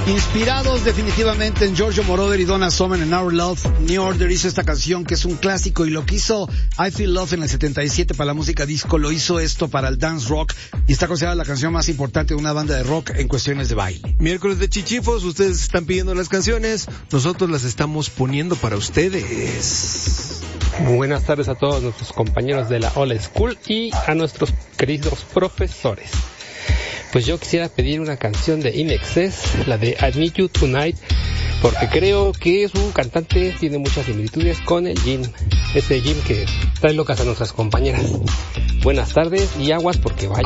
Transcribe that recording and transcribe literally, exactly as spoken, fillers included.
Inspirados definitivamente en Giorgio Moroder y Donna Summer en Our Love, New Order hizo esta canción que es un clásico, y lo que hizo I Feel Love en el setenta y siete para la música disco, lo hizo esto para el dance rock, y está considerada la canción más importante de una banda de rock en cuestiones de baile. Miércoles de Chichifos, ustedes están pidiendo las canciones, nosotros las estamos poniendo para ustedes. Buenas tardes a todos nuestros compañeros de la Old School y a nuestros queridos profesores. Pues yo quisiera pedir una canción de In Excess, la de I Need You Tonight, porque creo que su cantante tiene muchas similitudes con el Jim, ese Jim que trae locas a nuestras compañeras. Buenas tardes y aguas porque vaya